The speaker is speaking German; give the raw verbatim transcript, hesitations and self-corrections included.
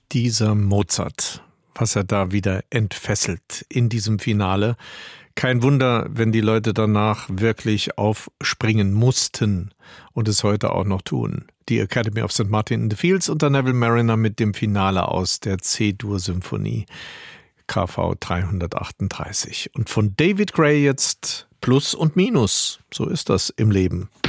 Dieser Mozart, was er da wieder entfesselt in diesem Finale. Kein Wunder, wenn die Leute danach wirklich aufspringen mussten und es heute auch noch tun. Die Academy of Saint Martin in the Fields unter Neville Marriner mit dem Finale aus der C-Dur-Symphonie K V dreihundertachtunddreißig. Und von David Gray jetzt Plus und Minus. So ist das im Leben.